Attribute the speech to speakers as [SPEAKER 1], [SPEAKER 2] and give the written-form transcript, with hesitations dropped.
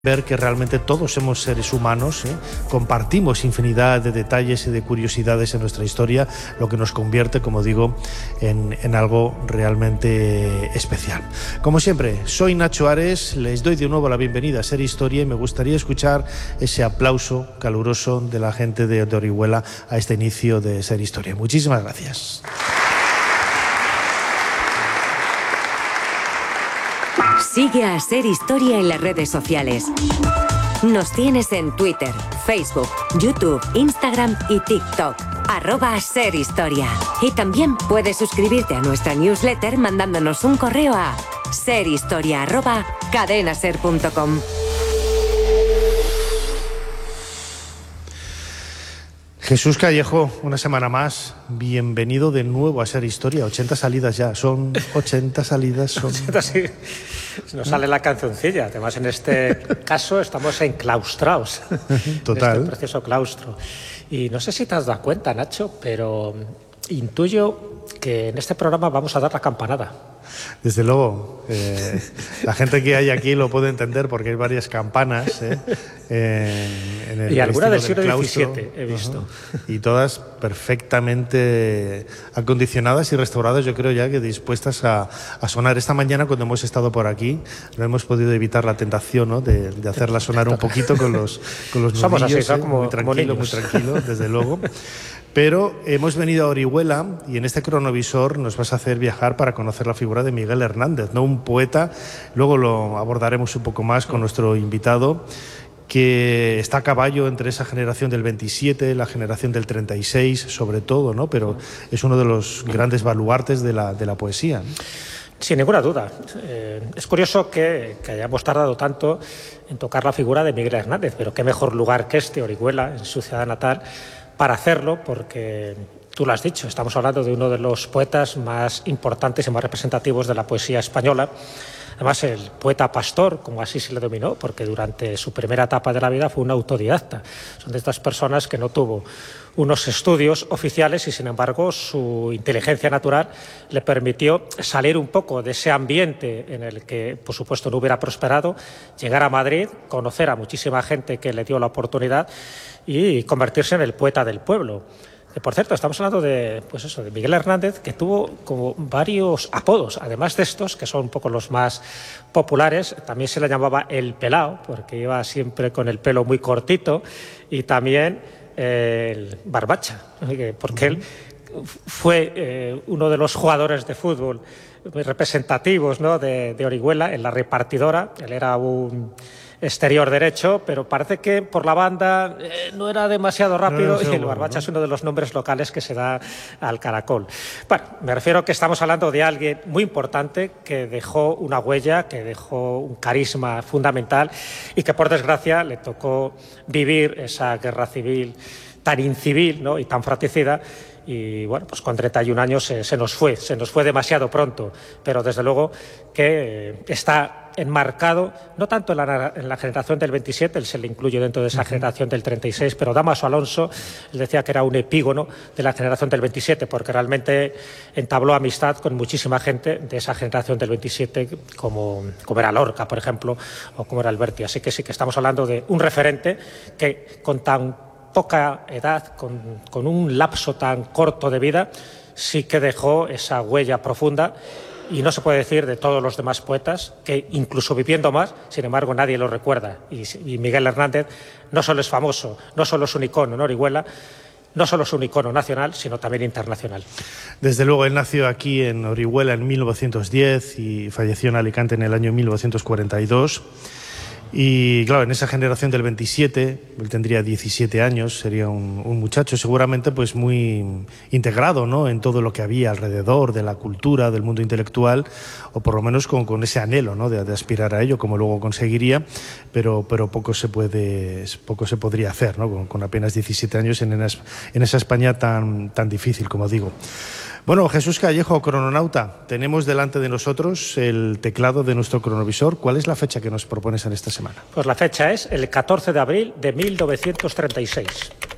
[SPEAKER 1] ver que realmente todos somos seres humanos, compartimos infinidad de detalles y de curiosidades en nuestra historia, lo que nos convierte, como digo, en algo realmente especial. Como siempre, soy Nacho Ares, les doy de nuevo la bienvenida a Ser Historia y me gustaría escuchar ese aplauso caluroso de la gente de Orihuela a este inicio de Ser Historia. Muchísimas gracias.
[SPEAKER 2] Sigue a Ser Historia en las redes sociales. Nos tienes en Twitter, Facebook, YouTube, Instagram y TikTok. @SerHistoria. Y también puedes suscribirte a nuestra newsletter mandándonos un correo a serhistoria@cadenaser.com.
[SPEAKER 1] Jesús Callejo, una semana más, bienvenido de nuevo a Ser Historia. 80 salidas ya, son 80 salidas. Son...
[SPEAKER 3] 80, sí. Nos sale la cancioncilla. Además, en este caso estamos enclaustrados.
[SPEAKER 1] Total.
[SPEAKER 3] En este precioso claustro. Y no sé si te has dado cuenta, Nacho, pero intuyo que en este programa vamos a dar la campanada.
[SPEAKER 1] Desde luego, la gente que hay aquí lo puede entender porque hay varias campanas en el
[SPEAKER 3] y alguna del siglo
[SPEAKER 1] claustro,
[SPEAKER 3] XVII he visto.
[SPEAKER 1] Y todas perfectamente acondicionadas y restauradas, yo creo ya que dispuestas a sonar. Esta mañana cuando hemos estado por aquí no hemos podido evitar la tentación, ¿no?, de hacerla sonar un poquito con los nudillos.
[SPEAKER 3] Somos así,
[SPEAKER 1] muy tranquilo, desde luego. Pero hemos venido a Orihuela y en este cronovisor nos vas a hacer viajar para conocer la figura de Miguel Hernández, ¿no? Un poeta, luego lo abordaremos un poco más con nuestro invitado, que está a caballo entre esa generación del 27, la generación del 36, sobre todo, ¿no? Pero es uno de los grandes baluartes de la poesía, ¿no?
[SPEAKER 3] Sin ninguna duda. Es curioso que hayamos tardado tanto en tocar la figura de Miguel Hernández, pero qué mejor lugar que este, Orihuela, en su ciudad natal, para hacerlo, porque tú lo has dicho, estamos hablando de uno de los poetas más importantes y más representativos de la poesía española. Además, el poeta pastor, como así se le denominó, porque durante su primera etapa de la vida fue un autodidacta. Son de estas personas que no tuvo unos estudios oficiales y, sin embargo, su inteligencia natural le permitió salir un poco de ese ambiente en el que, por supuesto, no hubiera prosperado, llegar a Madrid, conocer a muchísima gente que le dio la oportunidad y convertirse en el poeta del pueblo. Por cierto, estamos hablando de Miguel Hernández, que tuvo como varios apodos, además de estos, que son un poco los más populares. También se le llamaba el pelao, porque iba siempre con el pelo muy cortito, y también el barbacha, porque él fue uno de los jugadores de fútbol muy representativos, ¿no?, de Orihuela, en la repartidora. Él era un exterior derecho, pero parece que por la banda no era demasiado rápido, y el barbacha es uno de los nombres locales que se da al caracol. Bueno, me refiero a que estamos hablando de alguien muy importante que dejó una huella, que dejó un carisma fundamental y que por desgracia le tocó vivir esa guerra civil tan incivil, ¿no?, y tan fratricida. Y bueno, pues con 31 años se nos fue demasiado pronto, pero desde luego que está enmarcado, no tanto en la generación del 27, él se le incluye dentro de esa generación del 36, pero Dámaso Alonso, él decía que era un epígono de la generación del 27, porque realmente entabló amistad con muchísima gente de esa generación del 27, como era Lorca, por ejemplo, o como era Alberti. Así que sí que estamos hablando de un referente que con tan poca edad, con un lapso tan corto de vida, sí que dejó esa huella profunda. Y no se puede decir de todos los demás poetas, que incluso viviendo más, sin embargo, nadie lo recuerda. Y Miguel Hernández no solo es famoso, no solo es un icono en Orihuela, no solo es un icono nacional, sino también internacional.
[SPEAKER 1] Desde luego, él nació aquí en Orihuela en 1910 y falleció en Alicante en el año 1942. Y claro, en esa generación del 27, él tendría 17 años, sería un muchacho seguramente pues muy integrado, ¿no?, en todo lo que había alrededor de la cultura, del mundo intelectual, o por lo menos con ese anhelo, ¿no?, de aspirar a ello, como luego conseguiría, pero poco se podría hacer, ¿no?, con apenas 17 años en esa España tan difícil, como digo. Bueno, Jesús Callejo, crononauta, tenemos delante de nosotros el teclado de nuestro cronovisor. ¿Cuál es la fecha que nos propones en esta semana?
[SPEAKER 3] Pues la fecha es el 14 de abril de 1936.